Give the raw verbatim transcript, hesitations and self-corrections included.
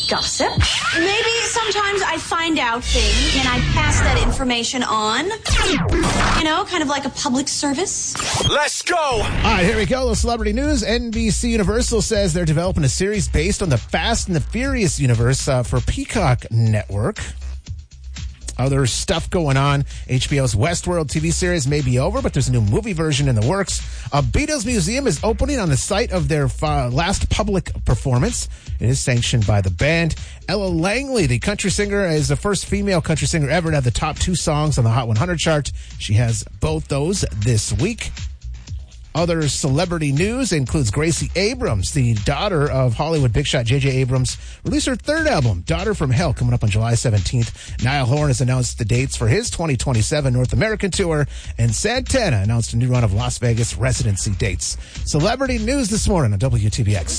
gossip. Maybe sometimes I find out things and I pass that information on. You know, kind of like a public service. Let's go! All right, here we go. A little celebrity news. N B C Universal says they're developing a series based on the Fast and the Furious universe uh, for Peacock Network. Other stuff going on. H B O's Westworld T V series may be over, but there's a new movie version in the works. A Beatles museum is opening on the site of their uh, last public performance. It is sanctioned by the band. Ella Langley, the country singer, is the first female country singer ever to have the top two songs on the Hot one hundred chart. She has both those this week. Other celebrity news includes Gracie Abrams, the daughter of Hollywood big shot J J Abrams, released her third album, Daughter from Hell, coming up on July seventeenth. Niall Horan has announced the dates for his twenty twenty-seven North American tour, and Santana announced a new run of Las Vegas residency dates. Celebrity news this morning on W T B X.